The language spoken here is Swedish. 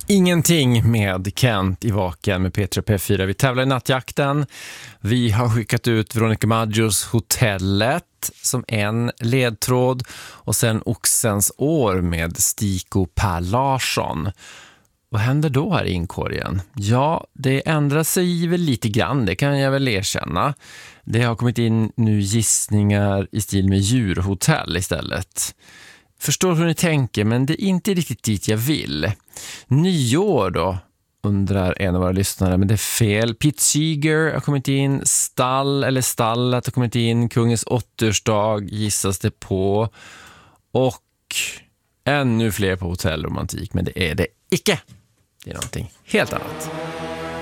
Ingenting med Kent i Vaken med P3 och P4. Vi tävlar i nattjakten. Vi har skickat ut Veronica Maggios Hotellet som en ledtråd och sen Oxens år med Stiko Per Larsson. Vad händer då här i inkorgen? Ja, det ändrar sig väl lite grann, det kan jag väl erkänna. Det har kommit in nu gissningar i stil med djurhotell istället. Förstår hur ni tänker, men det är inte riktigt dit jag vill. Nyår då, undrar en av våra lyssnare, men det är fel. Pete Seeger har kommit in, stallet har kommit in, kungens 80-årsdag gissas det på, och ännu fler på hotellromantik, men det är det icke. Det är någonting helt annat.